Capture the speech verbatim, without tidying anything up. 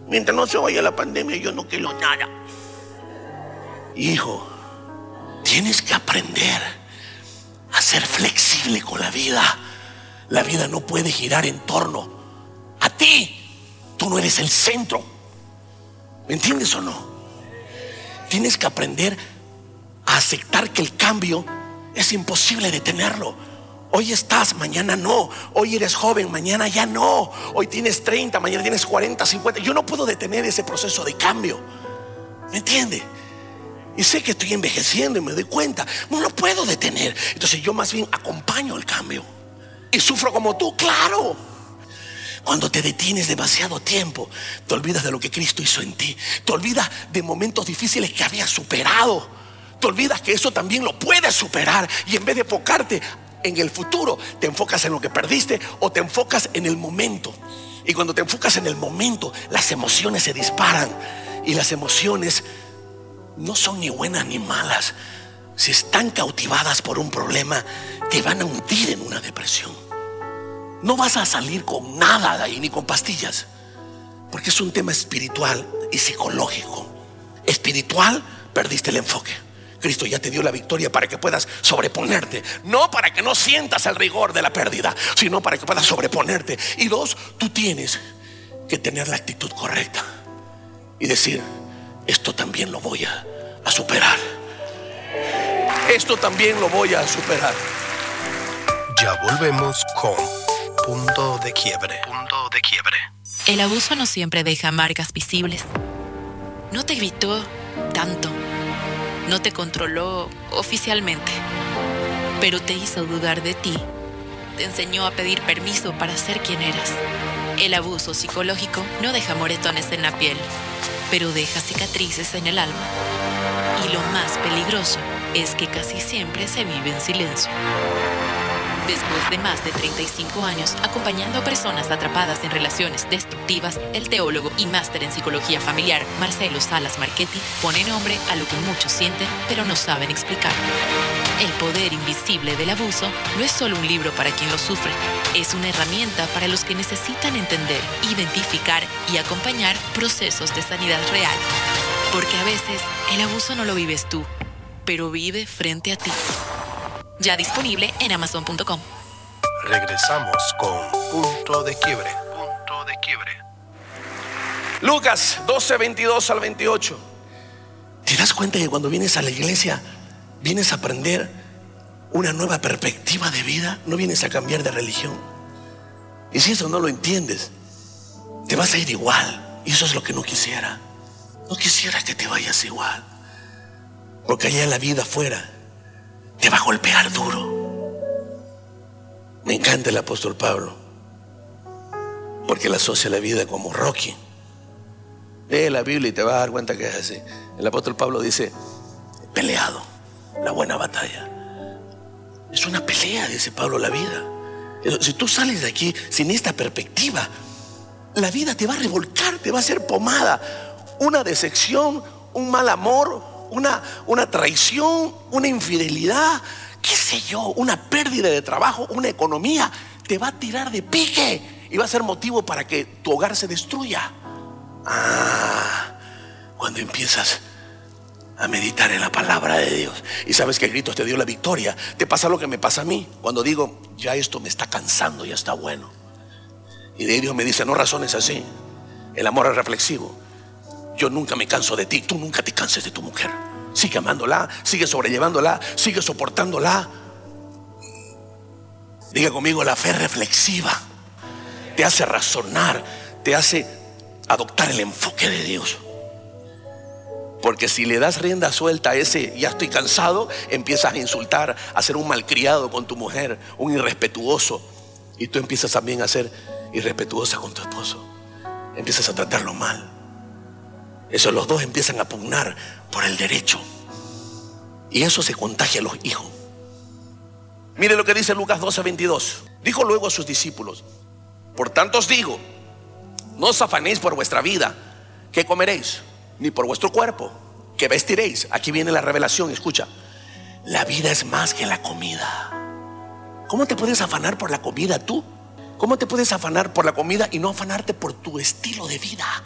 Mientras no se vaya la pandemia, yo no quiero nada. Hijo, tienes que aprender a ser flexible con la vida. La vida no puede girar en torno a ti. Tú no eres el centro. ¿Me entiendes o no? Tienes que aprender a aceptar que el cambio es imposible detenerlo. Hoy estás, mañana no. Hoy eres joven, mañana ya no. Hoy tienes treinta, mañana tienes cuarenta, cincuenta. Yo no puedo detener ese proceso de cambio. ¿Me entiendes? Y sé que estoy envejeciendo y me doy cuenta. No lo puedo detener. Entonces yo más bien acompaño el cambio. Y sufro como tú, claro. Cuando te detienes demasiado tiempo, te olvidas de lo que Cristo hizo en ti. Te olvidas de momentos difíciles que habías superado. Te olvidas que eso también lo puedes superar. Y en vez de enfocarte en el futuro, te enfocas en lo que perdiste o te enfocas en el momento. Y cuando te enfocas en el momento, las emociones se disparan. Y las emociones no son ni buenas ni malas. Si están cautivadas por un problema, te van a hundir en una depresión. No vas a salir con nada de ahí, ni con pastillas, porque es un tema espiritual y psicológico. Espiritual, perdiste el enfoque. Cristo ya te dio la victoria para que puedas sobreponerte. No para que no sientas el rigor de la pérdida, sino para que puedas sobreponerte. Y dos, tú tienes que tener la actitud correcta y decir: esto también lo voy a, a superar. Esto también lo voy a superar. Ya volvemos con Punto de Quiebre. Punto de Quiebre. El abuso no siempre deja marcas visibles. No te gritó tanto. No te controló oficialmente. Pero te hizo dudar de ti. Te enseñó a pedir permiso para ser quien eras. El abuso psicológico no deja moretones en la piel, pero deja cicatrices en el alma. Y lo más peligroso es que casi siempre se vive en silencio. Después de más de treinta y cinco años acompañando a personas atrapadas en relaciones destructivas, el teólogo y máster en psicología familiar Marcelo Salas Marchetti pone nombre a lo que muchos sienten pero no saben explicar. El poder invisible del abuso no es solo un libro para quien lo sufre, es una herramienta para los que necesitan entender, identificar y acompañar procesos de sanidad real. Porque a veces el abuso no lo vives tú, pero vive frente a ti. Ya disponible en amazon punto com. Regresamos con Punto de Quiebre. Punto de Quiebre. Lucas doce, veintidós al veintiocho. ¿Te das cuenta que cuando vienes a la iglesia vienes a aprender una nueva perspectiva de vida? No vienes a cambiar de religión. Y si eso no lo entiendes, te vas a ir igual. Y eso es lo que no quisiera. No quisiera que te vayas igual, porque allá en la vida afuera te va a golpear duro. Me encanta el apóstol Pablo, porque él asocia la vida como Rocky. Lee la Biblia y te vas a dar cuenta que es así. El apóstol Pablo dice: he peleado la buena batalla. Es una pelea, dice Pablo, la vida. Si tú sales de aquí sin esta perspectiva, la vida te va a revolcar, te va a hacer pomada. Una decepción, un mal amor, una, una traición, una infidelidad, qué sé yo, una pérdida de trabajo, una economía, te va a tirar de pique y va a ser motivo para que tu hogar se destruya. Ah, cuando empiezas a meditar en la palabra de Dios y sabes que Cristo te dio la victoria, te pasa lo que me pasa a mí cuando digo: ya esto me está cansando, ya está bueno. Y de Dios me dice: no razones así, el amor es reflexivo. Yo nunca me canso de ti, tú nunca te canses de tu mujer. Sigue amándola, sigue sobrellevándola, sigue soportándola. Diga conmigo: la fe reflexiva te hace razonar, te hace adoptar el enfoque de Dios. Porque si le das rienda suelta a ese ya estoy cansado, empiezas a insultar, a ser un malcriado con tu mujer, un irrespetuoso. Y tú empiezas también a ser irrespetuosa con tu esposo. Empiezas a tratarlo mal. Eso, los dos empiezan a pugnar por el derecho. Y eso se contagia a los hijos. Mire lo que dice Lucas doce, veintidós. Dijo luego a sus discípulos: por tanto os digo, no os afanéis por vuestra vida, ¿qué comeréis? Ni por vuestro cuerpo, ¿qué vestiréis? Aquí viene la revelación, escucha. La vida es más que la comida. ¿Cómo te puedes afanar por la comida tú? ¿Cómo te puedes afanar por la comida y no afanarte por tu estilo de vida?